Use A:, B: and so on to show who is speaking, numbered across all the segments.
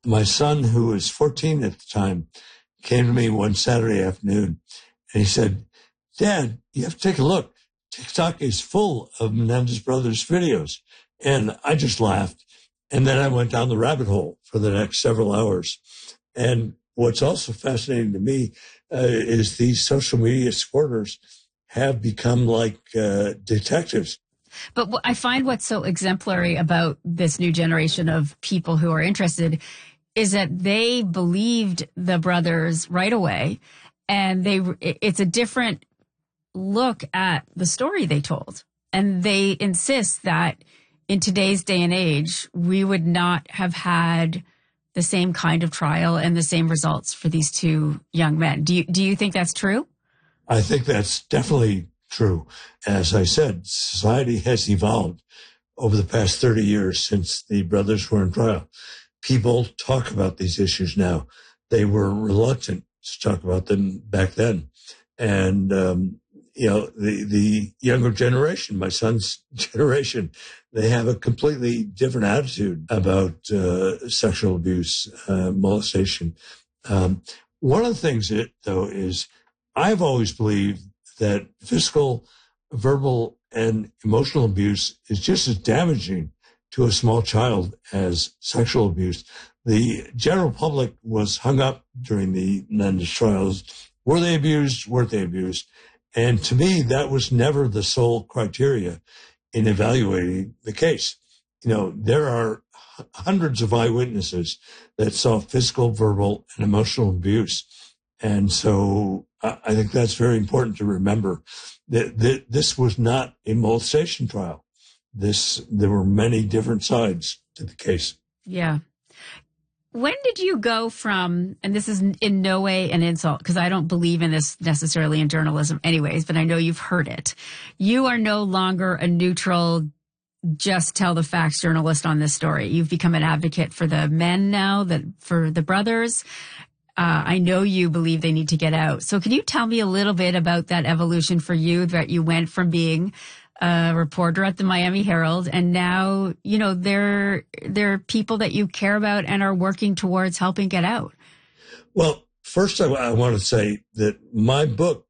A: My son, who was 14 at the time, came to me one Saturday afternoon and he said, "Dad, you have to take a look. TikTok is full of Menendez Brothers videos." And I just laughed. And then I went down the rabbit hole for the next several hours. And what's also fascinating to me is these social media supporters have become like detectives.
B: But I find what's so exemplary about this new generation of people who are interested is that they believed the brothers right away. And it's a different look at the story they told. And they insist that in today's day and age, we would not have had the same kind of trial and the same results for these two young men. Do you think that's true?
A: I think that's definitely true. As I said, society has evolved over the past 30 years since the brothers were in trial. People talk about these issues now. They were reluctant to talk about them back then. And, the younger generation, my son's generation, they have a completely different attitude about sexual abuse, molestation. One of the things, though, is I've always believed that physical, verbal, and emotional abuse is just as damaging to a small child as sexual abuse. The general public was hung up during the Menendez trials. Were they abused? Weren't they abused? And to me, that was never the sole criteria in evaluating the case. There are hundreds of eyewitnesses that saw physical, verbal, and emotional abuse. And so I think that's very important to remember that this was not a molestation trial. There were many different sides to the case.
B: Yeah. When did you go from, and this is in no way an insult, because I don't believe in this necessarily in journalism anyways, but I know you've heard it. You are no longer a neutral, just tell the facts journalist on this story. You've become an advocate for the men now, for the brothers. I know you believe they need to get out. So can you tell me a little bit about that evolution for you, that you went from being a reporter at the Miami Herald, and now, they're people that you care about and are working towards helping get out?
A: Well, first I want to say that my book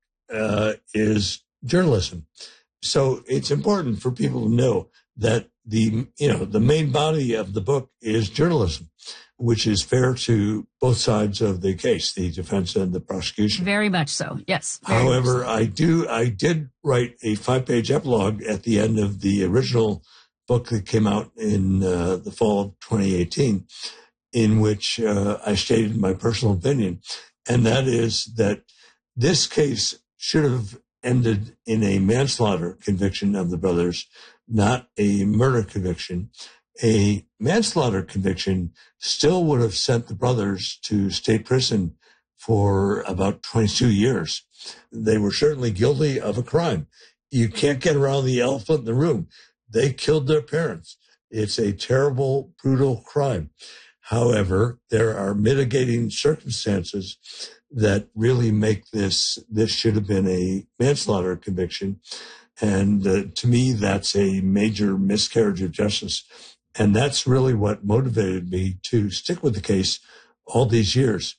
A: is journalism. So it's important for people to know that the main body of the book is journalism, which is fair to both sides of the case, the defense and the prosecution.
B: Very much so, yes.
A: However, I did write a 5-page epilogue at the end of the original book that came out in the fall of 2018, in which I stated my personal opinion, and that is that this case should have ended in a manslaughter conviction of the brothers, not a murder conviction. A manslaughter conviction still would have sent the brothers to state prison for about 22 years. They were certainly guilty of a crime. You can't get around the elephant in the room. They killed their parents. It's a terrible, brutal crime. However, there are mitigating circumstances that really make this should have been a manslaughter conviction. And to me, that's a major miscarriage of justice. And that's really what motivated me to stick with the case all these years.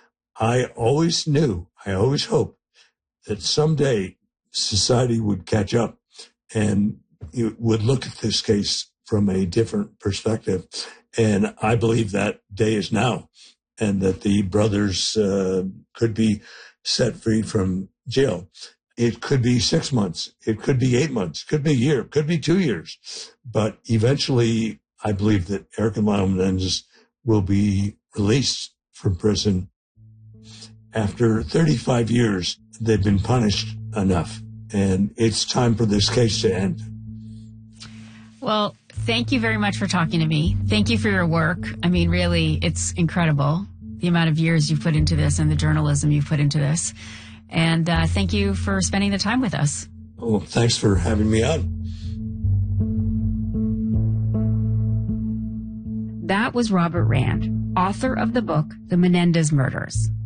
A: I always hoped that someday society would catch up and it would look at this case from a different perspective. And I believe that day is now, and that the brothers could be set free from jail. It could be 6 months. It could be 8 months. It could be a year. It could be 2 years. But eventually, I believe that Eric and Lyle Menendez will be released from prison. After 35 years, they've been punished enough. And it's time for this case to end.
B: Well, thank you very much for talking to me. Thank you for your work. I mean, really, it's incredible, the amount of years you've put into this and the journalism you've put into this. And thank you for spending the time with us.
A: Oh, thanks for having me on.
B: That was Robert Rand, author of the book, The Menendez Murders.